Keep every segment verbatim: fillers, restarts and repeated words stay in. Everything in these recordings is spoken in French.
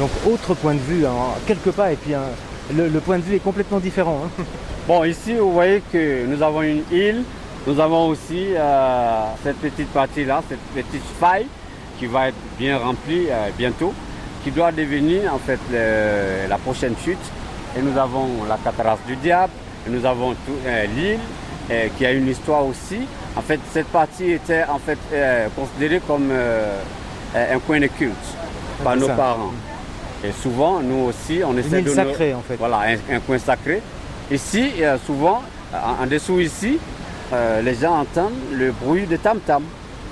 Donc autre point de vue, hein, quelque part, et puis hein, le, le point de vue est complètement différent. Hein. Bon, ici, vous voyez que nous avons une île. Nous avons aussi euh, cette petite partie-là, cette petite faille qui va être bien remplie euh, bientôt, qui doit devenir en fait le, la prochaine chute. Et nous avons la cataracte du diable, et nous avons euh, l'île euh, qui a une histoire aussi. En fait, cette partie était en fait euh, considérée comme euh, un coin de culte par nos ça. parents. Et souvent, nous aussi, on essaie une île de sacrée nous... en fait. Voilà, un, un coin sacré. Ici, euh, souvent, en, en dessous ici, euh, les gens entendent le bruit de tam-tam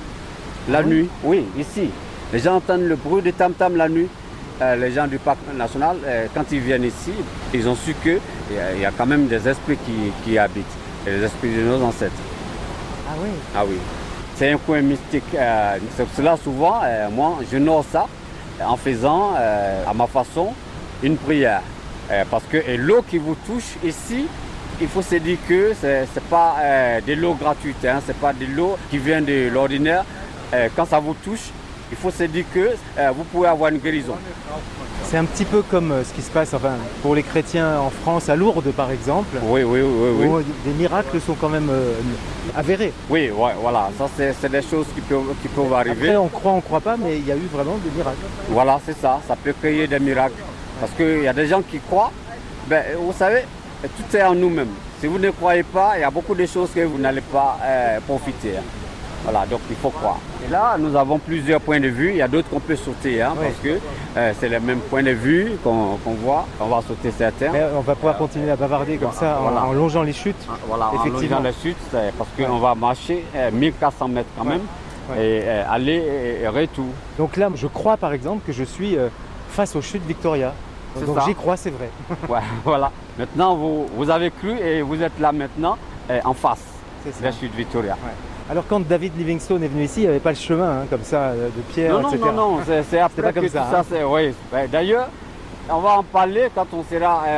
la Ah oui? nuit. Oui, ici. Les gens entendent le bruit de tam-tam la nuit. Euh, les gens du parc national, euh, quand ils viennent ici, ils ont su qu'il y, y a quand même des esprits qui, qui habitent, et les esprits de nos ancêtres. Ah oui. Ah oui. C'est un coin mystique. Euh, c'est pour cela, souvent, euh, moi, je nomme ça en faisant, euh, à ma façon, une prière. Euh, parce que l'eau qui vous touche ici, il faut se dire que ce n'est pas euh, de l'eau gratuite, hein, ce n'est pas de l'eau qui vient de l'ordinaire. Euh, quand ça vous touche, il faut se dire que euh, vous pouvez avoir une guérison. C'est un petit peu comme euh, ce qui se passe enfin, pour les chrétiens en France, à Lourdes par exemple, Oui, oui, oui. oui. où des miracles sont quand même euh, avérés. Oui, ouais, voilà, ça c'est des choses qui peuvent, qui peuvent arriver. Après on croit, on croit pas, mais il y a eu vraiment des miracles. Voilà, c'est ça, ça peut créer des miracles. Parce qu'il y a des gens qui croient, ben, vous savez, tout est en nous-mêmes. Si vous ne croyez pas, il y a beaucoup de choses que vous n'allez pas euh, profiter. Hein. Voilà, donc il faut croire. Et là, nous avons plusieurs points de vue. Il y a d'autres qu'on peut sauter, hein, Oui. parce que euh, c'est les mêmes points de vue qu'on qu'on voit. On va sauter certains. Mais on va pouvoir continuer à bavarder comme ça en- voilà. en, longeant les chutes. Voilà, Effectivement. en longeant la chute, c'est parce qu'on va marcher euh, mille quatre cents mètres quand Ouais. même, Ouais. et euh, aller et, et retour. Donc là, je crois par exemple que je suis euh, face aux chutes Victoria. C'est Donc ça. j'y crois, c'est vrai. Ouais, voilà. Maintenant, vous, vous avez cru et vous êtes là maintenant, euh, en face C'est de ça. la chute Victoria. Ouais. Alors quand David Livingstone est venu ici, il n'y avait pas le chemin hein, comme ça, euh, de pierre, Non, non, et cetera. non, non, c'est c'est après pas que comme tout ça, ça, hein. c'est... Oui, ouais, d'ailleurs, on va en parler quand on sera... euh,